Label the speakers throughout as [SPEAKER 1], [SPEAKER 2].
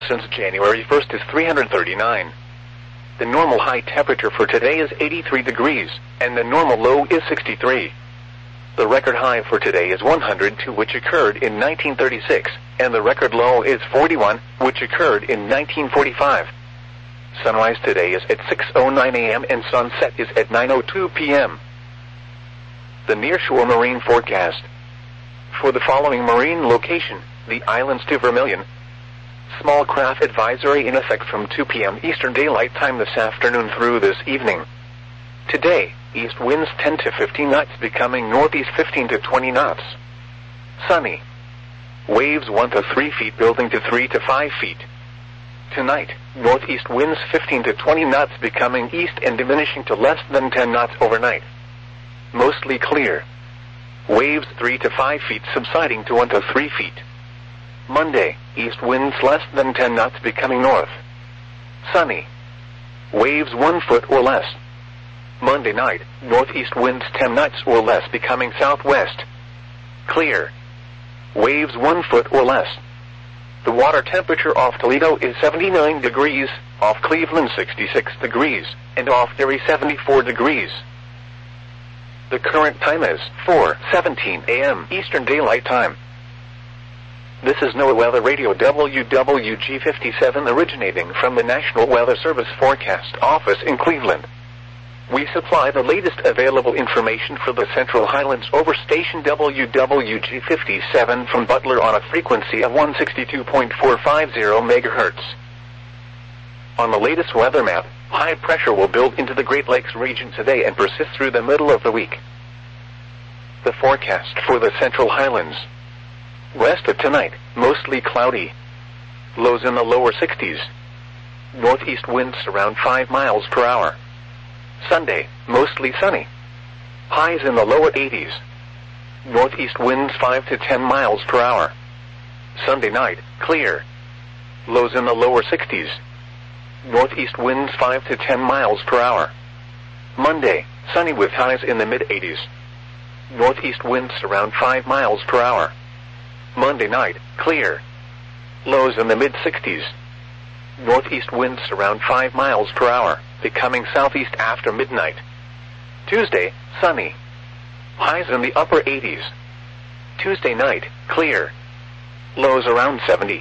[SPEAKER 1] since January 1st is 339. The normal high temperature for today is 83 degrees, and the normal low is 63. The record high for today is 102, which occurred in 1936, and the record low is 41, which occurred in 1945. Sunrise today is at 6:09 a.m. and sunset is at 9:02 p.m. The nearshore marine forecast. For the following marine location, the islands to Vermilion. Small craft advisory in effect from 2 p.m. Eastern Daylight Time this afternoon through this evening. Today, east winds 10 to 15 knots becoming northeast 15 to 20 knots. Sunny. Waves 1 to 3 feet building to 3 to 5 feet. Tonight, northeast winds 15 to 20 knots becoming east and diminishing to less than 10 knots overnight. Mostly clear. Waves 3 to 5 feet subsiding to 1 to 3 feet. Monday, east winds less than 10 knots becoming north. Sunny. Waves 1 foot or less. Monday night, northeast winds 10 knots or less becoming southwest. Clear. Waves 1 foot or less. The water temperature off Toledo is 79 degrees, off Cleveland 66 degrees, and off Erie 74 degrees. The current time is 4:17 a.m. Eastern Daylight Time. This is NOAA Weather Radio WWG57 originating from the National Weather Service Forecast Office in Cleveland. We supply the latest available information for the Central Highlands over station WWG57 from Butler on a frequency of 162.450 MHz. On the latest weather map, high pressure will build into the Great Lakes region today and persist through the middle of the week. The forecast for the Central Highlands. West of tonight, mostly cloudy. Lows in the lower 60s. Northeast winds around 5 miles per hour. Sunday, mostly sunny. Highs in the lower 80s. Northeast winds 5 to 10 miles per hour. Sunday night, clear. Lows in the lower 60s. Northeast winds 5 to 10 miles per hour. Monday, sunny with highs in the mid-80s. Northeast winds around 5 miles per hour. Monday night, clear. Lows in the mid-60s. Northeast winds around 5 miles per hour, becoming southeast after midnight. Tuesday, sunny. Highs in the upper 80s. Tuesday night, clear. Lows around 70.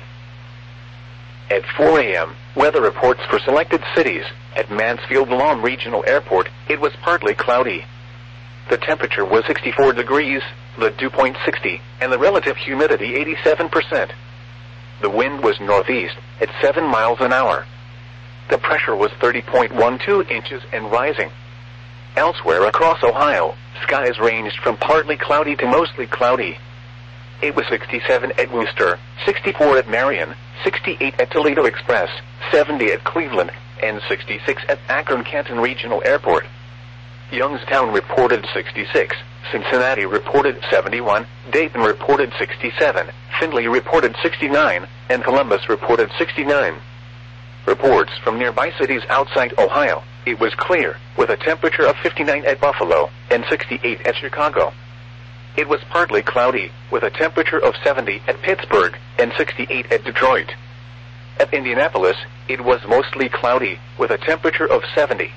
[SPEAKER 1] At 4 a.m., weather reports for selected cities. At Mansfield-Lom Regional Airport, it was partly cloudy. The temperature was 64 degrees, the dew point 60, and the relative humidity 87%. The wind was northeast at 7 miles an hour. The pressure was 30.12 inches and rising. Elsewhere across Ohio, skies ranged from partly cloudy to mostly cloudy. It was 67 at Wooster, 64 at Marion, 68 at Toledo Express, 70 at Cleveland, and 66 at Akron-Canton Regional Airport. Youngstown reported 66, Cincinnati reported 71, Dayton reported 67, Findlay reported 69, and Columbus reported 69. Reports from nearby cities outside Ohio, it was clear, with a temperature of 59 at Buffalo and 68 at Chicago. It was partly cloudy, with a temperature of 70 at Pittsburgh and 68 at Detroit. At Indianapolis, it was mostly cloudy, with a temperature of 70.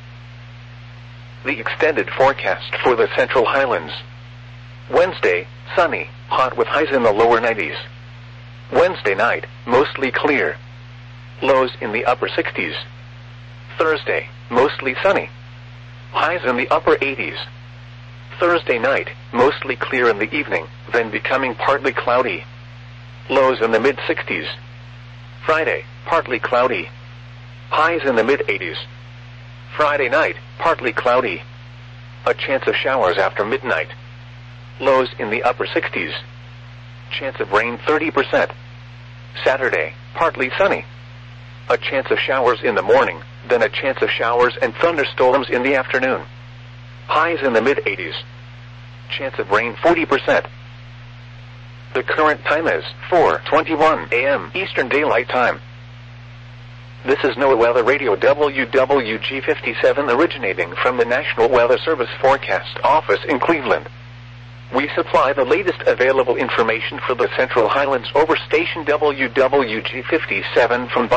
[SPEAKER 1] The extended forecast for the Central Highlands. Wednesday, sunny, hot with highs in the lower 90s. Wednesday night, mostly clear. Lows in the upper 60s. Thursday, mostly sunny. Highs in the upper 80s. Thursday night, mostly clear in the evening, then becoming partly cloudy. Lows in the mid-60s. Friday, partly cloudy. Highs in the mid-80s. Friday night, partly cloudy. A chance of showers after midnight. Lows in the upper 60s. Chance of rain 30%. Saturday, partly sunny. A chance of showers in the morning, then a chance of showers and thunderstorms in the afternoon. Highs in the mid-80s. Chance of rain 40%. The current time is 4:21 a.m. Eastern Daylight Time. This is NOAA Weather Radio WWG57 originating from the National Weather Service Forecast Office in Cleveland. We supply the latest available information for the Central Highlands over station WWG57 from